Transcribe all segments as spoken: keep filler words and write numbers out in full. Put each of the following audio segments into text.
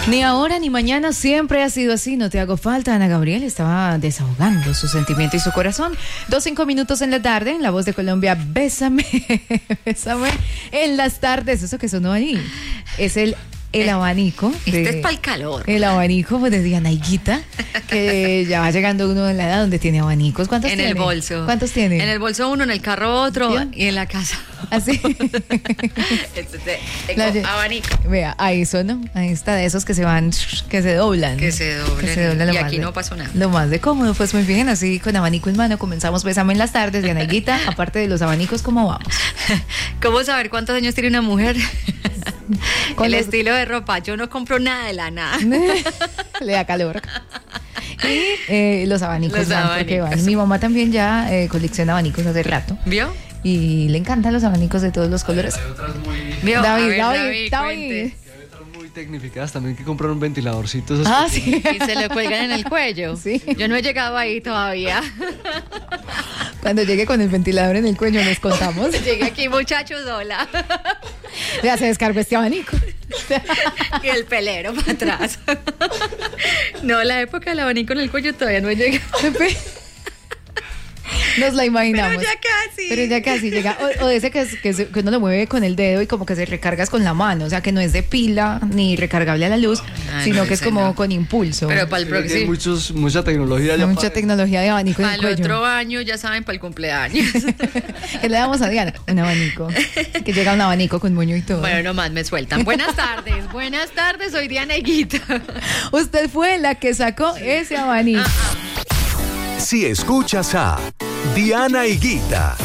Ni ahora ni mañana, siempre ha sido así. No te hago falta. Ana Gabriel estaba desahogando su sentimiento y su corazón. Dos, cinco minutos en la tarde, en La Voz de Colombia. Bésame, bésame en las tardes. Eso que sonó ahí es el El abanico. Este de, es para el calor. El abanico pues, de Diana Higuita, que ya va llegando uno en la edad donde tiene abanicos. ¿Cuántos en tiene? En el bolso. ¿Cuántos tiene? En el bolso uno, en el carro otro, ¿sí? Y en la casa. ¿Así? Este, tengo la, abanico. Vea, ahí sonó. Ahí está, de esos que se van, que se doblan. Que se doblan. Que se doblan y aquí de, no pasó nada. Lo más de cómodo, pues muy bien, así con abanico en mano comenzamos Bésame en las tardes, Diana Higuita. Aparte de los abanicos, ¿cómo vamos? ¿Cómo saber cuántos años tiene una mujer? Con el los... estilo de ropa, yo no compro nada de lana. Le da calor. Y eh, los abanicos, los van abanicos. Porque van. Mi mamá también ya eh, colecciona abanicos hace rato. ¿Vio? Y le encantan los abanicos de todos los colores. Hay otras muy... ¿Vio? David, ver, David, David, David. Hay otras muy tecnificadas también que compran un ventiladorcito. Esos Ah, sí. Y se le cuelgan en el cuello. Sí. Yo no he llegado ahí todavía. Cuando llegue con el ventilador en el cuello les contamos. Llegué aquí, muchachos, hola. Ya se descargó este abanico. Y el pelero para atrás. No, la época del abanico en el cuello todavía no he llegado. Nos la imaginamos. Pero ya casi. Pero ya casi llega. O, o de ese que, es, que, es, que uno lo mueve con el dedo y como que se recargas con la mano. O sea, que no es de pila ni recargable a la luz, Ay, sino no, que es como no. con impulso. Pero para el próximo. Hay muchos, mucha tecnología. Ya mucha para... tecnología de abanico en el cuello. Para el otro año, ya saben, para el cumpleaños. ¿Qué le damos a Diana? Un abanico. Que llega un abanico con moño y todo. Bueno, nomás me sueltan. Buenas tardes. Buenas tardes, soy Diana Higuita. Usted fue la que sacó ese abanico. Ah, ah. Si escuchas a Diana Higuita,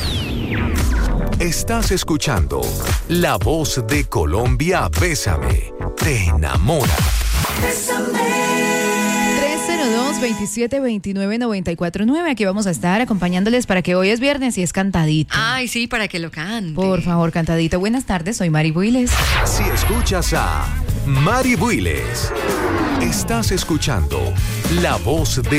estás escuchando La Voz de Colombia. Bésame, te enamora. Bésame. tres cero dos, veintisiete veintinueve, noventa y cuatro nueve. Aquí vamos a estar acompañándoles para que hoy es viernes y es cantadito. Ay, sí, para que lo cante. Por favor, cantadito. Buenas tardes, soy Mari Builes. Si escuchas a Mari Builes, estás escuchando La Voz de